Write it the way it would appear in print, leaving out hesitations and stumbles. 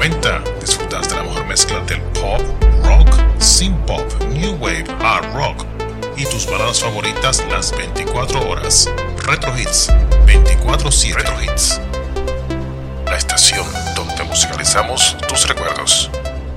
90 disfrutas de la mejor mezcla del pop, rock, synth pop, new wave, hard rock y tus baladas favoritas las 24 horas. Retro Hits 24/7. Retro Hits.